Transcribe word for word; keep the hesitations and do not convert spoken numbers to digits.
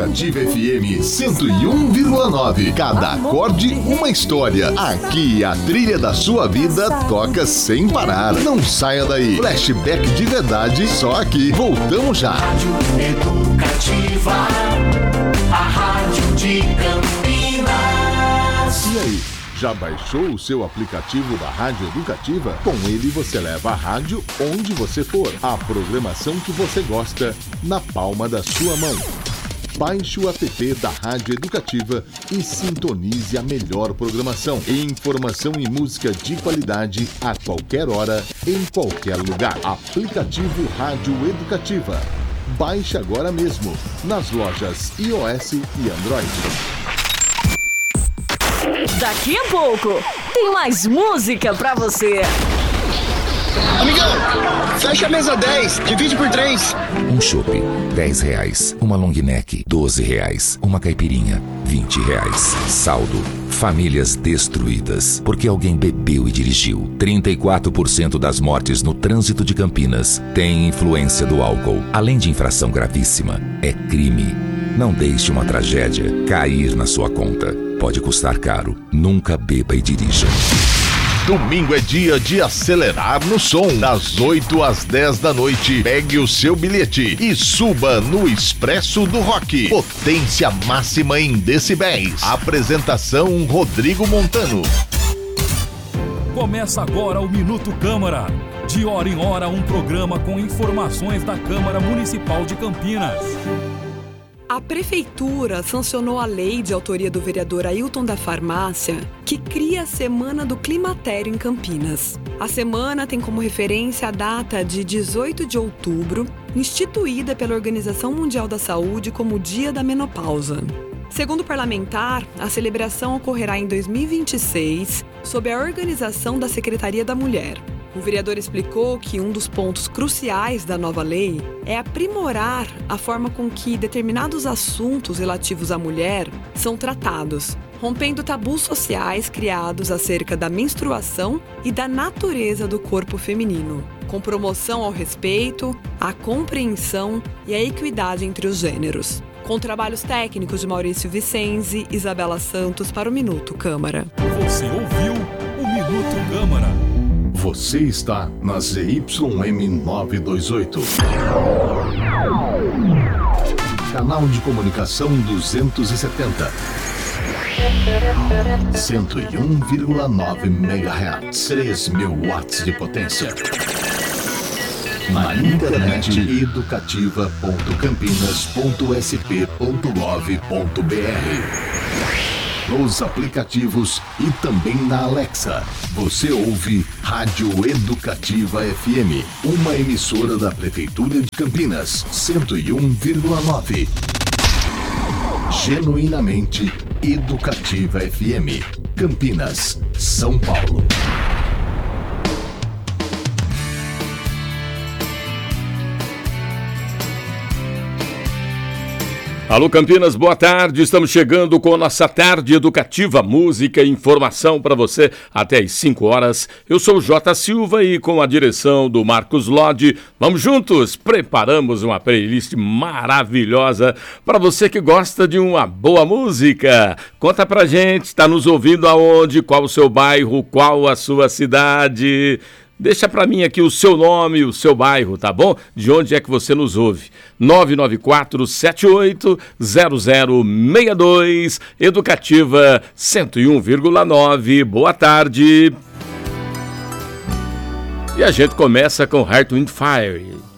Educativa F M cento e um vírgula nove. Cada acorde uma história. Aqui a trilha da sua vida toca sem parar. Não saia daí. Flashback de verdade só aqui. Voltamos já. Rádio Educativa, a rádio de Campinas. E aí? Já baixou o seu aplicativo da Rádio Educativa? Com ele você leva a rádio onde você for. A programação que você gosta na palma da sua mão. Baixe o app da Rádio Educativa e sintonize a melhor programação. Informação e música de qualidade a qualquer hora, em qualquer lugar. Aplicativo Rádio Educativa. Baixe agora mesmo nas lojas iOS e Android. Daqui a pouco tem mais música pra você. Amigão, fecha a mesa dez, divide por três. Um chopp, dez reais. Uma long neck, doze reais. Uma caipirinha, vinte reais. Saldo, famílias destruídas porque alguém bebeu e dirigiu. trinta e quatro por cento das mortes no trânsito de Campinas têm influência do álcool. Além de infração gravíssima, é crime. Não deixe uma tragédia cair na sua conta. Pode custar caro. Nunca beba e dirija. Domingo é dia de acelerar no som. Das oito às dez da noite, pegue o seu bilhete e suba no Expresso do Rock. Potência máxima em decibéis. Apresentação Rodrigo Montano. Começa agora o Minuto Câmara. De hora em hora, um programa com informações da Câmara Municipal de Campinas. A Prefeitura sancionou a lei de autoria do vereador Ailton da Farmácia, que cria a Semana do Climatério em Campinas. A semana tem como referência a data de dezoito de outubro, instituída pela Organização Mundial da Saúde como Dia da Menopausa. Segundo o parlamentar, a celebração ocorrerá em dois mil e vinte e seis, sob a organização da Secretaria da Mulher. O vereador explicou que um dos pontos cruciais da nova lei é aprimorar a forma com que determinados assuntos relativos à mulher são tratados, rompendo tabus sociais criados acerca da menstruação e da natureza do corpo feminino, com promoção ao respeito, à compreensão e à equidade entre os gêneros. Com trabalhos técnicos de Maurício Vicenzi, Isabela Santos para o Minuto Câmara. Você ouviu o Minuto Câmara. Você está na Z Y M novecentos e vinte e oito. Canal de comunicação duzentos e setenta. cento e um vírgula nove megahertz. três mil watts de potência. Na internet educativa ponto campinas ponto s p ponto gov ponto b r. Nos aplicativos e também na Alexa. Você ouve Rádio Educativa F M, uma emissora da Prefeitura de Campinas, cento e um vírgula nove. Genuinamente Educativa F M, Campinas, São Paulo. Alô Campinas, boa tarde, estamos chegando com a nossa tarde educativa, música e informação para você até às cinco horas. Eu sou o J. Silva e com a direção do Marcos Lodi, vamos juntos, preparamos uma playlist maravilhosa para você que gosta de uma boa música. Conta pra gente, está nos ouvindo aonde, qual o seu bairro, qual a sua cidade... Deixa para mim aqui o seu nome, o seu bairro, tá bom? De onde é que você nos ouve? nove nove quatro sete oito zero zero seis dois, Educativa cento e um vírgula nove. Boa tarde. E a gente começa com Heart, Wind and Fire.